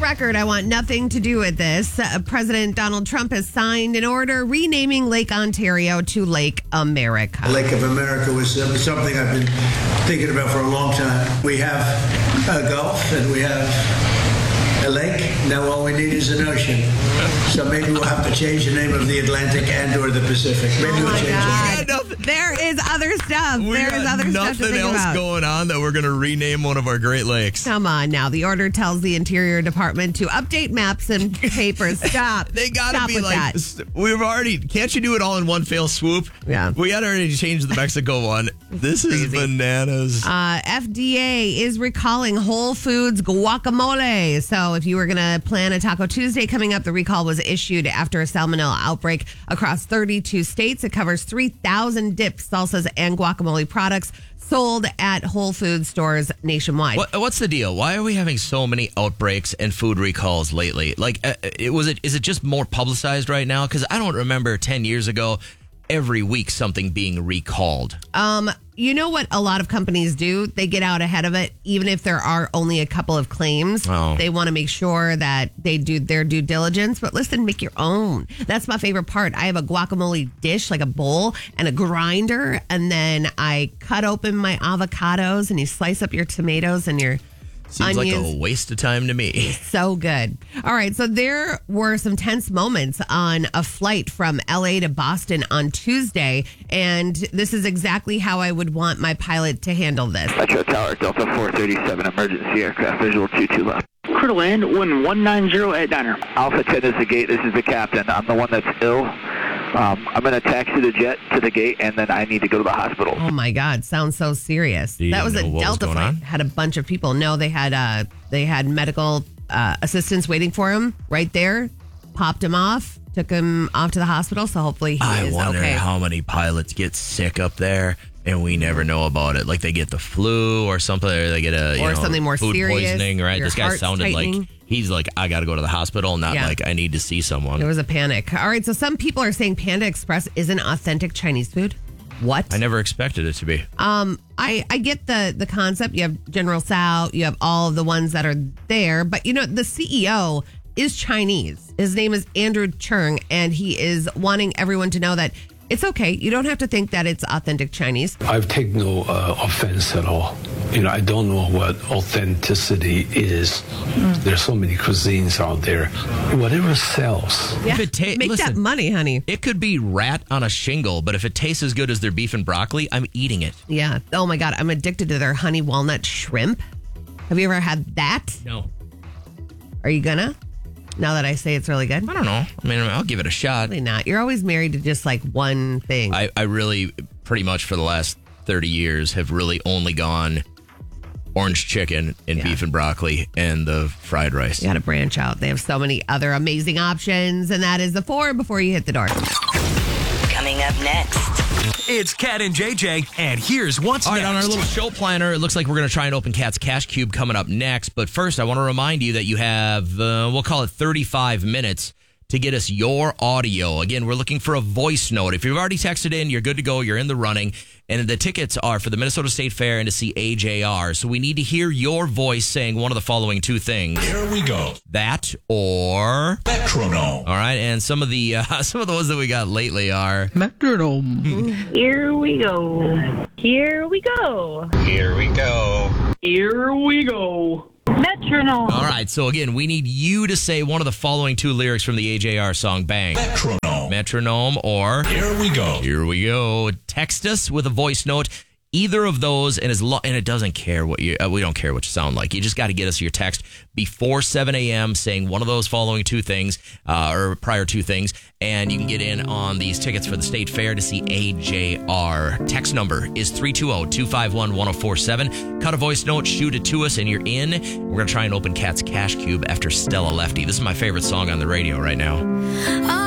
record, I want nothing to do with this. President Donald Trump has signed an order renaming Lake Ontario to Lake America. Lake of America was something I've been thinking about for a long time. We have a Gulf and we have a lake. Now all we need is an ocean. So maybe we'll have to change the name of the Atlantic and or the Pacific. Maybe we'll change it. There is other stuff. There is other stuff to think nothing else about. going on that we're going to rename one of our Great Lakes. Come on now. The order tells the Interior Department to update maps and papers. Stop. They got to Stop be with like, that. we've already, can't you do it all in one fell swoop? Yeah. We had already changed the Mexico one. This is bananas. FDA is recalling Whole Foods guacamole. So if you were going to plan a Taco Tuesday coming up, the recall was issued after a salmonella outbreak across 32 states. It covers 3,000 dips, salsas, and guacamole products sold at Whole Foods stores nationwide. What's the deal? Why are we having so many outbreaks and food recalls lately? Like, is it just more publicized right now? Because I don't remember 10 years ago every week something being recalled. You know what a lot of companies do? They get out ahead of it, even if there are only a couple of claims. Oh. They want to make sure that they do their due diligence. But listen, make your own. That's my favorite part. I have a guacamole dish, like a bowl, and a grinder. And then I cut open my avocados, and you slice up your tomatoes and your Seems onions. like a waste of time to me. So good. All right. So there were some tense moments on a flight from LA to Boston on Tuesday. And this is exactly how I would want my pilot to handle this. Metro Tower, Delta 437, emergency aircraft, visual 22 left. Clear to land, wind 190 at diner. Alpha 10 is the gate, this is the captain. I'm the one that's ill. I'm going to taxi the jet to the gate, and then I need to go to the hospital. Oh, my God. Sounds so serious. You That was a know what was Delta going flight. on? Had a bunch of people. No, they had medical assistants waiting for him right there. Popped him off. Took him off to the hospital. So hopefully he I is wonder okay. how many pilots get sick up there and we never know about it. Like they get the flu or something, or they get something more food serious, poisoning, right? your This guy heart's sounded tightening. like he's like, I got to go to the hospital, not Yeah. like I need to see someone. There was a panic. All right. So some people are saying Panda Express isn't authentic Chinese food. What? I never expected it to be. I get the concept. You have General Tso, you have all of the ones that are there, but the CEO is Chinese. His name is Andrew Cheung, and he is wanting everyone to know that it's okay. You don't have to think that it's authentic Chinese. I've taken no offense at all. I don't know what authenticity is. There's so many cuisines out there. Whatever sells. Yeah. If it Make that listen, money, honey. It could be rat on a shingle, but if it tastes as good as their beef and broccoli, I'm eating it. Yeah. Oh my God. I'm addicted to their honey walnut shrimp. Have you ever had that? No. Are you gonna? Now that I say it's really good? I don't know. I mean, I'll give it a shot. Probably not. You're always married to just like one thing. I really, pretty much for the last 30 years, have really only gone orange chicken and beef and broccoli and the fried rice. You got to branch out. They have so many other amazing options, and that is the 4 before you hit the door. Coming up next. It's Cat and JJ, and here's what's All right, next. on our little show planner, it looks like we're going to try and open Cat's Cash Cube coming up next. But first, I want to remind you that you have, we'll call it 35 minutes to get us your audio. Again, we're looking for a voice note. If you've already texted in, you're good to go. You're in the running. And the tickets are for the Minnesota State Fair and to see AJR. So we need to hear your voice saying one of the following two things. Here we go. That or Metronome. All right, and some of the ones that we got lately are Metronome. Here we go. Here we go. Here we go. Here we go. Metronome. All right, so again, we need you to say one of the following two lyrics from the AJR song, Bang. Metronome or Here we go. Here we go. Text us with a voice note. Either of those, and it doesn't care what you. We don't care what you sound like. You just got to get us your text before 7 a.m. saying one of those following two things, or prior two things, and you can get in on these tickets for the State Fair to see AJR. Text number is 320-251-1047. Cut a voice note, shoot it to us, and you're in. We're gonna try and open Cat's Cash Cube after Stella Lefty. This is my favorite song on the radio right now.